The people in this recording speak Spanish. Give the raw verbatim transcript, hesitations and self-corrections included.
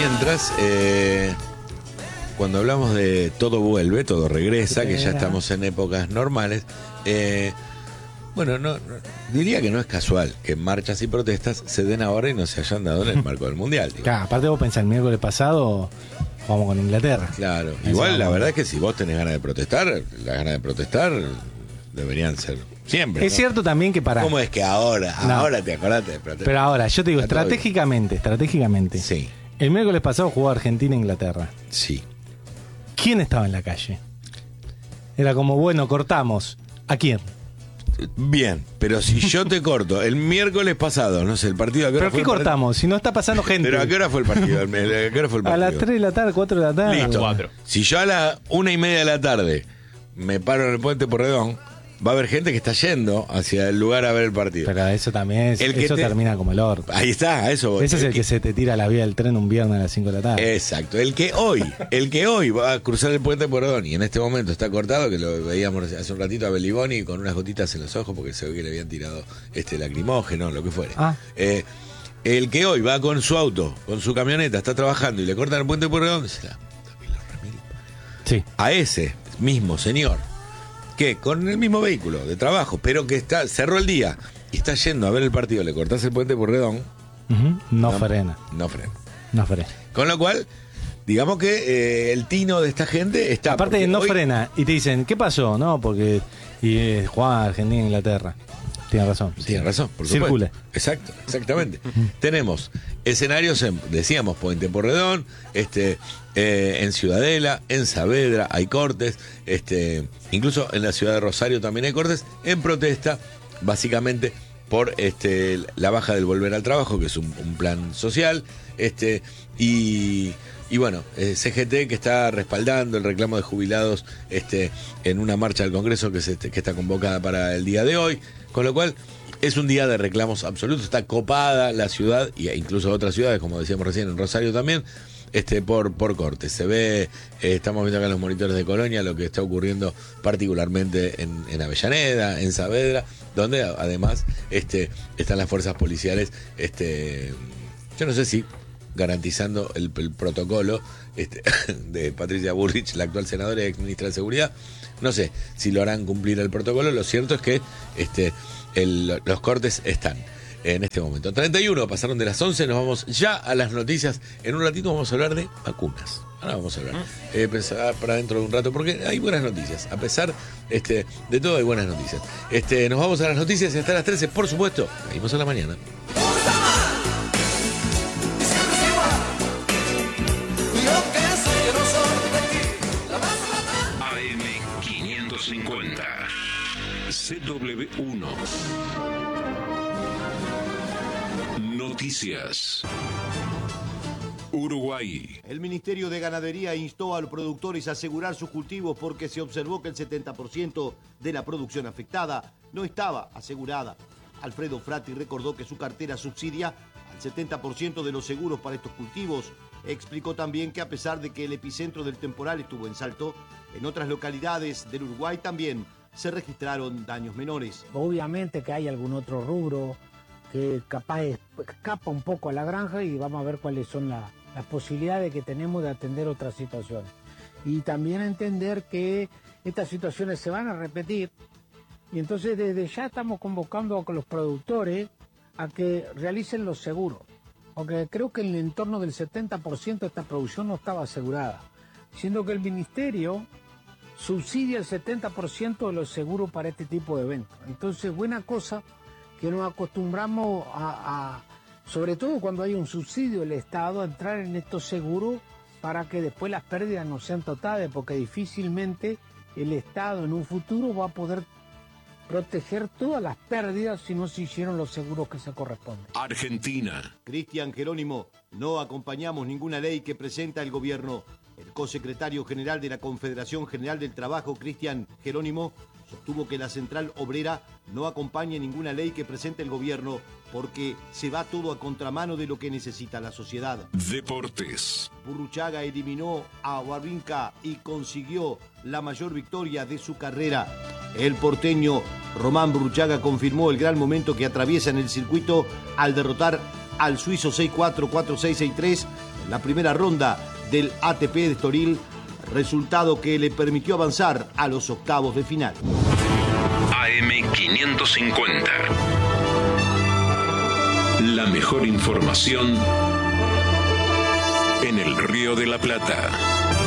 mientras, eh, cuando hablamos de todo vuelve, todo regresa, que ya estamos en épocas normales, eh, bueno, no, no diría que no es casual que marchas y protestas se den ahora y no se hayan dado en el marco del Mundial. Digo. Claro, aparte vos pensás, el miércoles pasado jugamos con Inglaterra. Claro, igual la verdad es que si vos tenés ganas de protestar, las ganas de protestar deberían ser siempre. Es ¿no? cierto también que para... ¿Cómo es que ahora, No. ahora te acordaste de protestar? Pero ahora, yo te digo, Está todo bien. estratégicamente, estratégicamente. Sí, El miércoles pasado jugó Argentina e Inglaterra. sí. ¿Quién estaba en la calle? Era como, bueno, cortamos. ¿A quién? Bien, pero si yo te corto el miércoles pasado, no sé, el partido... ¿a qué hora ¿Pero fue qué el partido? cortamos? Si no está pasando gente. ¿Pero a qué hora fue el partido? ¿A qué hora fue el partido? A las tres de la tarde, cuatro de la tarde. Listo. Cuatro. Si yo a las una y media de la tarde me paro en el puente Porredón, va a haber gente que está yendo hacia el lugar a ver el partido. Pero eso también, es, El que eso te- termina como el orto. Ahí está, a eso voy. Ese es el que se te tira a la vía del tren un viernes a las cinco de la tarde. Exacto, el que hoy, el que hoy va a cruzar el puente Porredón y en este momento está cortado, que lo veíamos hace un ratito a Beliboni con unas gotitas en los ojos porque se ve que le habían tirado este lacrimógeno, lo que fuere. Ah. Eh, el que hoy va con su auto, con su camioneta, está trabajando y le cortan el puente Porredón, será Sí. a ese mismo señor que con el mismo vehículo de trabajo, pero que está cerró el día y está yendo a ver el partido, le cortás el puente Porredón, Ujú. No, no frena. no frena. No frena. Con lo cual, digamos que eh, el tino de esta gente está... Aparte porque no hoy- frena. Y te dicen, ¿qué pasó? No, porque y, eh, jugaba Argentina e Inglaterra. Tienes razón. Tiene razón, por supuesto. Circule. Exacto, exactamente. Tenemos escenarios, en, decíamos, Puente Porredón, este, eh, en Ciudadela, en Saavedra hay cortes, este, incluso en la ciudad de Rosario también hay cortes, en protesta, básicamente por este, la baja del volver al trabajo, que es un, un plan social, este, y... Y bueno, eh, C G T que está respaldando el reclamo de jubilados este, en una marcha del Congreso que, se, que está convocada para el día de hoy, con lo cual es un día de reclamos absolutos, está copada la ciudad e incluso otras ciudades, como decíamos recién, en Rosario también, este, por, por cortes. Se ve, eh, estamos viendo acá en los monitores de Colonia lo que está ocurriendo particularmente en, en Avellaneda, en Saavedra, donde además este, están las fuerzas policiales, este, yo no sé si... garantizando el, el protocolo este, de Patricia Bullrich, la actual senadora y ex ministra de Seguridad. No sé si lo harán cumplir el protocolo. Lo cierto es que este, el, los cortes están en este momento. treinta y uno, pasaron de las once, nos vamos ya a las noticias. En un ratito vamos a hablar de vacunas. Ahora vamos a hablar eh, pensar para dentro de un rato, porque hay buenas noticias. A pesar este, de todo, hay buenas noticias. Este, nos vamos a las noticias y hasta las trece, por supuesto. Seguimos a la mañana. A M quinientos cincuenta C W uno Noticias. Uruguay. El Ministerio de Ganadería instó a los productores a asegurar sus cultivos porque se observó que el setenta por ciento de la producción afectada no estaba asegurada. Alfredo Frati recordó que su cartera subsidia al setenta por ciento de los seguros para estos cultivos. Explicó también que a pesar de que el epicentro del temporal estuvo en Salto, en otras localidades del Uruguay también se registraron daños menores. Obviamente que hay algún otro rubro que capaz escapa un poco a la granja y vamos a ver cuáles son la, las posibilidades que tenemos de atender otras situaciones. Y también entender que estas situaciones se van a repetir y entonces desde ya estamos convocando a los productores a que realicen los seguros. Porque creo que en el entorno del setenta por ciento de esta producción no estaba asegurada, siendo que el Ministerio subsidia el setenta por ciento de los seguros para este tipo de eventos. Entonces, buena cosa que nos acostumbramos a, a, sobre todo cuando hay un subsidio del Estado, a entrar en estos seguros para que después las pérdidas no sean totales, porque difícilmente el Estado en un futuro va a poder proteger todas las pérdidas si no se hicieron los seguros que se corresponden. Argentina. Cristian Jerónimo, no acompañamos ninguna ley que presenta el gobierno. El cosecretario general de la Confederación General del Trabajo, Cristian Jerónimo, sostuvo que la Central Obrera no acompaña ninguna ley que presente el gobierno porque se va todo a contramano de lo que necesita la sociedad. Deportes. Burruchaga eliminó a Wawrinka y consiguió la mayor victoria de su carrera. El porteño Román Burruchaga confirmó el gran momento que atraviesa en el circuito al derrotar al suizo seis cuatro, cuatro seis, seis tres en la primera ronda del A T P de Estoril, resultado que le permitió avanzar a los octavos de final. A M quinientos cincuenta. La mejor información en el Río de la Plata.